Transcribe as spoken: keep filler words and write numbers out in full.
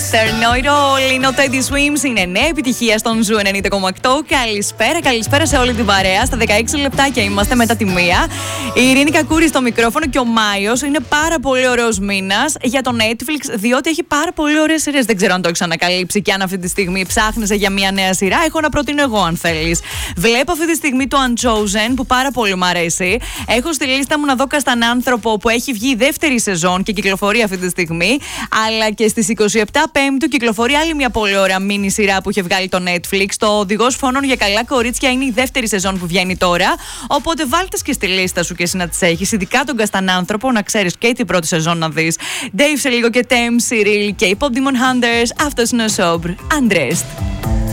Τερνόι Ρόλ, είναι ο Teddy Swims, είναι νέα επιτυχία στον Ζου ενενήντα κόμμα οκτώ. Καλησπέρα, καλησπέρα σε όλη την παρέα. Στα δεκαέξι λεπτάκια είμαστε μετά τη μία. Η Ειρήνη Κακούρη στο μικρόφωνο και ο Μάιος. Είναι πάρα πολύ ωραίος μήνας για το Netflix, διότι έχει πάρα πολύ ωραίες σειρές. Δεν ξέρω αν το έχεις ανακαλύψει και αν αυτή τη στιγμή ψάχνεσαι για μια νέα σειρά. Έχω να προτείνω εγώ, αν θέλεις. Βλέπω αυτή τη στιγμή το Unchosen, που πάρα πολύ μου αρέσει. Έχω στη λίστα μου να δω Καστανάνθρωπο, που έχει βγει η δεύτερη σεζόν και κυκλοφορεί αυτή τη στιγμή. Αλλά και στις είκοσι επτά Πέμπτου κυκλοφορεί άλλη μια πολύ ωραία μίνι σειρά που είχε βγάλει το Netflix. Το Οδηγός Φόνων για καλά κορίτσια είναι η δεύτερη σεζόν που βγαίνει τώρα. Οπότε βάλτε και στη λίστα σου και εσύ να τις έχεις. Ειδικά τον Καστανάνθρωπο, να ξέρεις και την πρώτη σεζόν να δεις. Dave σε λίγο και Tem, Cyril και οι Pop Demon Hunters. Αυτός είναι ο Sober. Undressed.